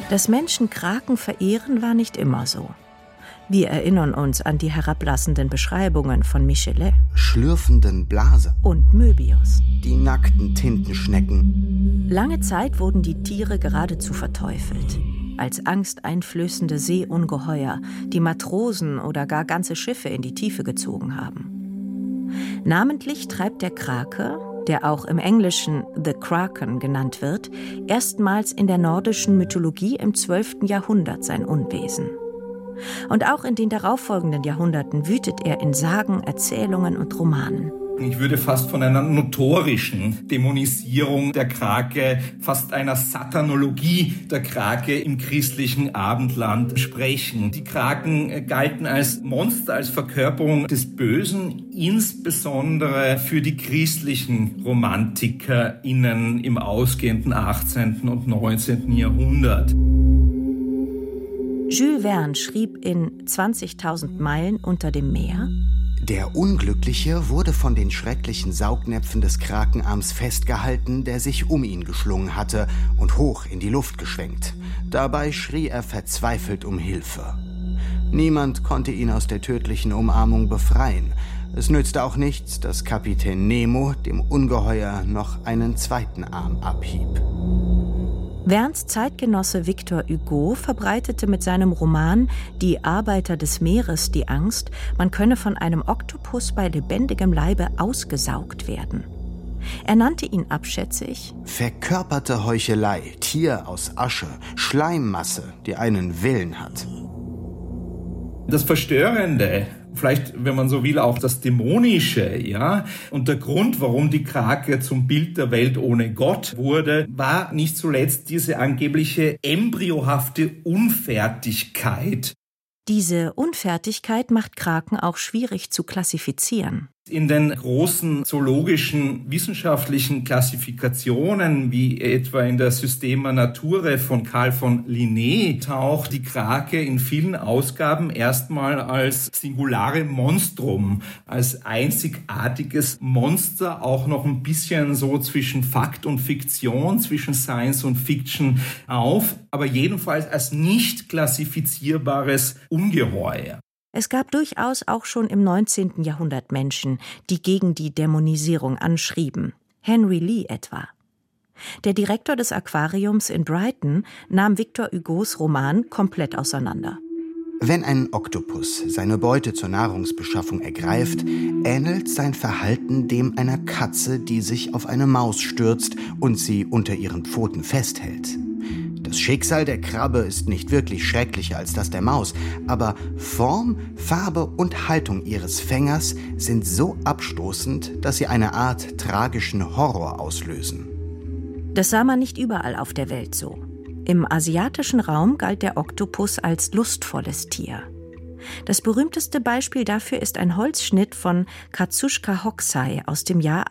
Dass Menschen Kraken verehren, war nicht immer so. Wir erinnern uns an die herablassenden Beschreibungen von Michelet, schlürfenden Blase und Möbius. Die nackten Tintenschnecken. Lange Zeit wurden die Tiere geradezu verteufelt. Als angsteinflößende Seeungeheuer, die Matrosen oder gar ganze Schiffe in die Tiefe gezogen haben. Namentlich treibt der Krake, der auch im Englischen The Kraken genannt wird, erstmals in der nordischen Mythologie im 12. Jahrhundert sein Unwesen. Und auch in den darauffolgenden Jahrhunderten wütet er in Sagen, Erzählungen und Romanen. Ich würde fast von einer notorischen Dämonisierung der Krake, fast einer Satanologie der Krake im christlichen Abendland sprechen. Die Kraken galten als Monster, als Verkörperung des Bösen, insbesondere für die christlichen RomantikerInnen im ausgehenden 18. und 19. Jahrhundert. Jules Verne schrieb in 20.000 Meilen unter dem Meer: Der Unglückliche wurde von den schrecklichen Saugnäpfen des Krakenarms festgehalten, der sich um ihn geschlungen hatte und hoch in die Luft geschwenkt. Dabei schrie er verzweifelt um Hilfe. Niemand konnte ihn aus der tödlichen Umarmung befreien. Es nützte auch nichts, dass Kapitän Nemo dem Ungeheuer noch einen zweiten Arm abhieb. Vernes Zeitgenosse Victor Hugo verbreitete mit seinem Roman Die Arbeiter des Meeres die Angst, man könne von einem Oktopus bei lebendigem Leibe ausgesaugt werden. Er nannte ihn abschätzig verkörperte Heuchelei, Tier aus Asche, Schleimmasse, die einen Willen hat. Das Verstörende, vielleicht, wenn man so will, auch das Dämonische, ja. Und der Grund, warum die Krake zum Bild der Welt ohne Gott wurde, war nicht zuletzt diese angebliche embryohafte Unfertigkeit. Diese Unfertigkeit macht Kraken auch schwierig zu klassifizieren. In den großen zoologischen wissenschaftlichen Klassifikationen, wie etwa in der Systema Naturae von Carl von Linné, taucht die Krake in vielen Ausgaben erstmal als Singulare Monstrum, als einzigartiges Monster, auch noch ein bisschen so zwischen Fakt und Fiktion, zwischen Science und Fiction auf, aber jedenfalls als nicht klassifizierbares Ungeheuer. Es gab durchaus auch schon im 19. Jahrhundert Menschen, die gegen die Dämonisierung anschrieben. Henry Lee etwa. Der Direktor des Aquariums in Brighton nahm Victor Hugos Roman komplett auseinander. Wenn ein Oktopus seine Beute zur Nahrungsbeschaffung ergreift, ähnelt sein Verhalten dem einer Katze, die sich auf eine Maus stürzt und sie unter ihren Pfoten festhält. Das Schicksal der Krabbe ist nicht wirklich schrecklicher als das der Maus, aber Form, Farbe und Haltung ihres Fängers sind so abstoßend, dass sie eine Art tragischen Horror auslösen. Das sah man nicht überall auf der Welt so. Im asiatischen Raum galt der Oktopus als lustvolles Tier. Das berühmteste Beispiel dafür ist ein Holzschnitt von Katsushika Hokusai aus dem Jahr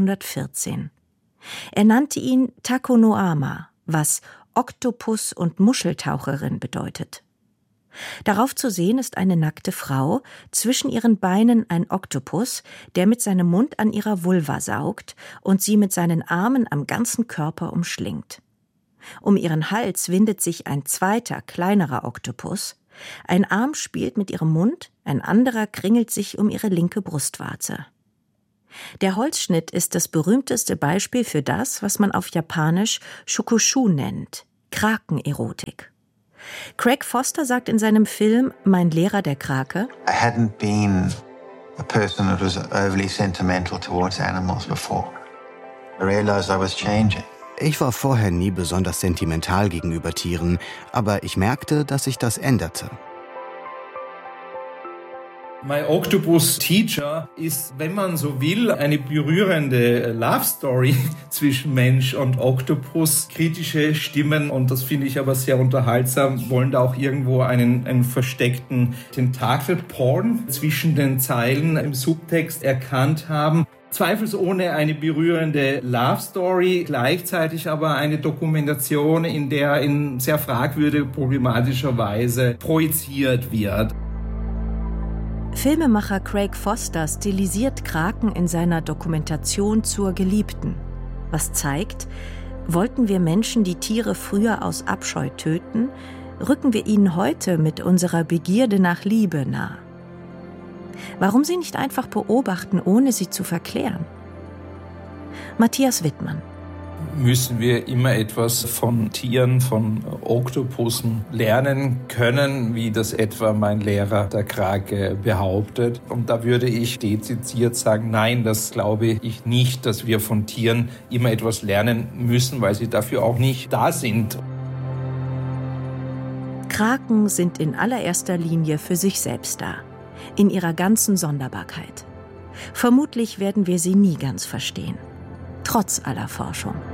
1814. Er nannte ihn Tako no Ama, was Oktopus und Muscheltaucherin bedeutet. Darauf zu sehen ist eine nackte Frau, zwischen ihren Beinen ein Oktopus, der mit seinem Mund an ihrer Vulva saugt und sie mit seinen Armen am ganzen Körper umschlingt. Um ihren Hals windet sich ein zweiter, kleinerer Oktopus. Ein Arm spielt mit ihrem Mund, ein anderer kringelt sich um ihre linke Brustwarze. Der Holzschnitt ist das berühmteste Beispiel für das, was man auf Japanisch Shokushu nennt, Krakenerotik. Craig Foster sagt in seinem Film Mein Lehrer der Krake: I hadn't been a person that was overly sentimental towards animals before. I realized I was changing. Ich war vorher nie besonders sentimental gegenüber Tieren, aber ich merkte, dass sich das änderte. My Octopus Teacher ist, wenn man so will, eine berührende Love Story zwischen Mensch und Oktopus. Kritische Stimmen, und das finde ich aber sehr unterhaltsam, wollen da auch irgendwo einen versteckten Tentakel-Porn zwischen den Zeilen im Subtext erkannt haben. Zweifelsohne eine berührende Love Story, gleichzeitig aber eine Dokumentation, in der in sehr fragwürdiger, problematischer Weise projiziert wird. Filmemacher Craig Foster stilisiert Kraken in seiner Dokumentation zur Geliebten, was zeigt, Wollten wir Menschen die Tiere früher aus Abscheu töten, rücken wir ihnen heute mit unserer Begierde nach Liebe nah. Warum sie nicht einfach beobachten, ohne sie zu verklären? Matthias Wittmann. Müssen wir immer etwas von Tieren, von Oktopussen lernen können, wie das etwa mein Lehrer, der Krake, behauptet. Und da würde ich dezidiert sagen, nein, das glaube ich nicht, dass wir von Tieren immer etwas lernen müssen, weil sie dafür auch nicht da sind. Kraken sind in allererster Linie für sich selbst da, in ihrer ganzen Sonderbarkeit. Vermutlich werden wir sie nie ganz verstehen, trotz aller Forschung.